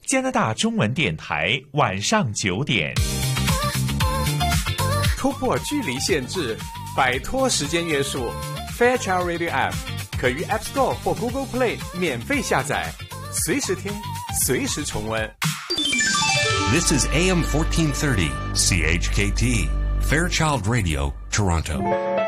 加拿大中文电台晚上9点。 突破距离限制，摆脱时间约束 ，Fairchild Radio App 可于 App Store 或 Google Play 免费下载，随时听，随时重温。 This is AM 1430 CHKT Fairchild Radio, Toronto.